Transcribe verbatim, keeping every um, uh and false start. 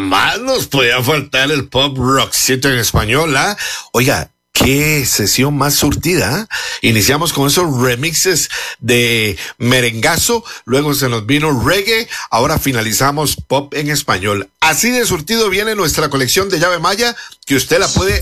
más nos podía faltar el pop rockcito en español, ¿ah? Oiga, qué sesión más surtida, ¿eh? Iniciamos con esos remixes de merengazo, luego se nos vino reggae, ahora finalizamos pop en español. Así de surtido viene nuestra colección de Llave Maya, que usted la puede